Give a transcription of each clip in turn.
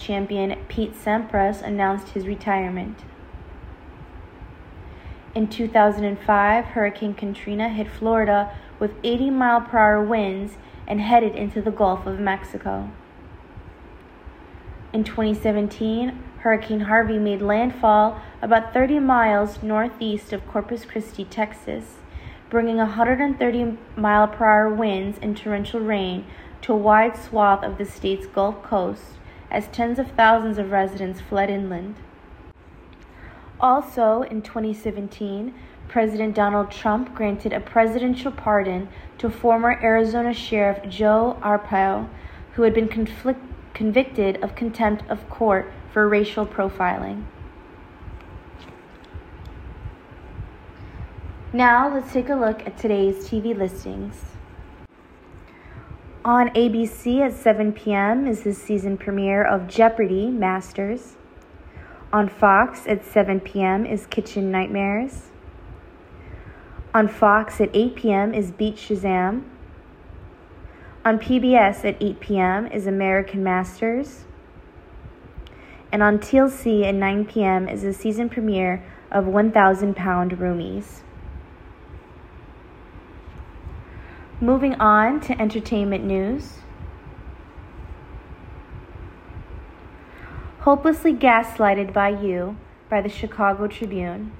champion Pete Sampras announced his retirement. In 2005, Hurricane Katrina hit Florida with 80-mile-per-hour winds and headed into the Gulf of Mexico. In 2017, Hurricane Harvey made landfall about 30 miles northeast of Corpus Christi, Texas, bringing 130-mile-per-hour winds and torrential rain to a wide swath of the state's Gulf Coast as tens of thousands of residents fled inland. Also, in 2017, President Donald Trump granted a presidential pardon to former Arizona Sheriff Joe Arpaio, who had been convicted of contempt of court for racial profiling. Now, let's take a look at today's TV listings. On ABC at 7 p.m. is the season premiere of Jeopardy! Masters. On Fox at 7 p.m. is Kitchen Nightmares. On Fox at 8 p.m. is Beat Shazam. On PBS at 8 p.m. is American Masters. And on TLC at 9 p.m. is the season premiere of 1,000 Pound Roomies. Moving on to entertainment news. Hopelessly Gaslighted by You by the Chicago Tribune.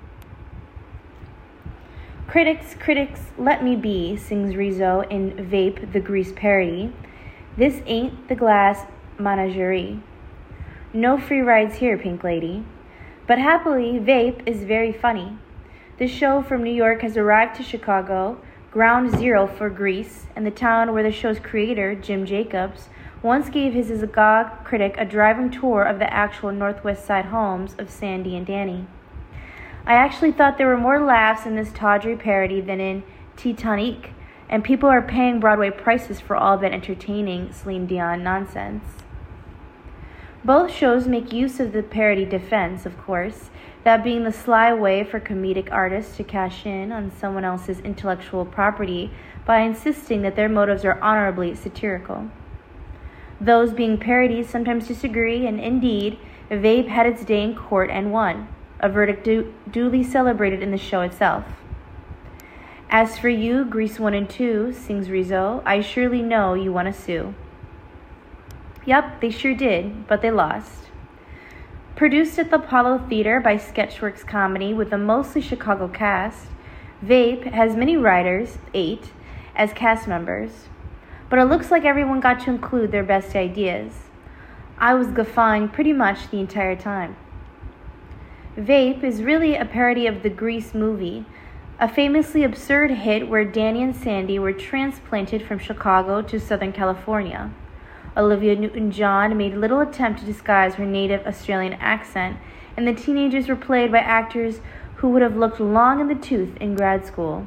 Critics, let me be, sings Rizzo in Vape the Grease parody. This ain't the glass menagerie. No free rides here, Pink Lady. But happily, Vape is very funny. This show from New York has arrived to Chicago, ground zero for Grease, and the town where the show's creator, Jim Jacobs, once gave his agog critic a driving tour of the actual Northwest Side homes of Sandy and Danny. I actually thought there were more laughs in this tawdry parody than in Titanic, and people are paying Broadway prices for all that entertaining Celine Dion nonsense. Both shows make use of the parody defense, of course, that being the sly way for comedic artists to cash in on someone else's intellectual property by insisting that their motives are honorably satirical. Those being parodies sometimes disagree, and indeed, Vape had its day in court and won, a verdict duly celebrated in the show itself. As for you, Grease 1 and 2, sings Rizzo, I surely know you want to sue. Yup, they sure did, but they lost. Produced at the Apollo Theater by Sketchworks Comedy with a mostly Chicago cast, Vape has many writers, 8, as cast members. But it looks like everyone got to include their best ideas. I was guffawing pretty much the entire time. Vape is really a parody of the Grease movie, a famously absurd hit where Danny and Sandy were transplanted from Chicago to Southern California. Olivia Newton-John made little attempt to disguise her native Australian accent, and the teenagers were played by actors who would have looked long in the tooth in grad school.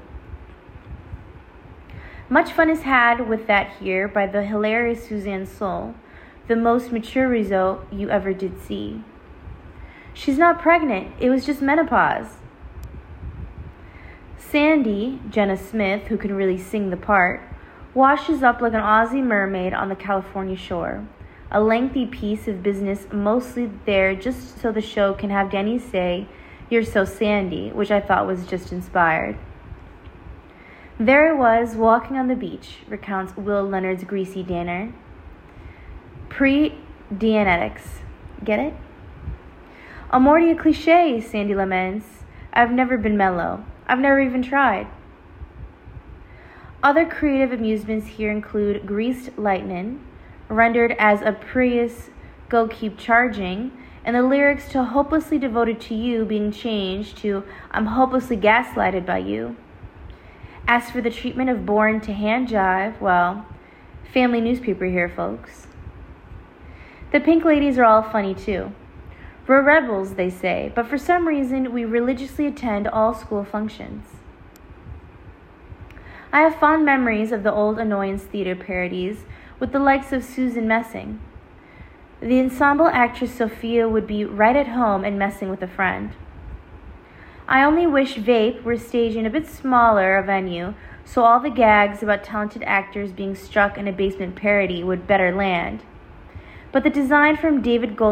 Much fun is had with that here by the hilarious Suzanne Soule, the most mature Rizzo you ever did see. She's not pregnant, it was just menopause. Sandy, Jenna Smith, who can really sing the part, washes up like an Aussie mermaid on the California shore, a lengthy piece of business mostly there just so the show can have Danny say, "You're so Sandy," which I thought was just inspired. There I was, walking on the beach, recounts Will Leonard's Greasy Danner. Pre-Dianetics. Get it? I'm already a cliche, Sandy laments. I've never been mellow. I've never even tried. Other creative amusements here include Greased Lightnin', rendered as a Prius Go Keep Charging, and the lyrics to Hopelessly Devoted to You being changed to I'm Hopelessly Gaslighted by You. As for the treatment of Born to Hand Jive, well, family newspaper here, folks. The Pink Ladies are all funny too. We're rebels, they say, but for some reason we religiously attend all school functions. I have fond memories of the old Annoyance Theater parodies with the likes of Susan Messing. The ensemble actress Sophia would be right at home and messing with a friend. I only wish Vape were staged in a bit smaller a venue so all the gags about talented actors being struck in a basement parody would better land. but the design from David Gold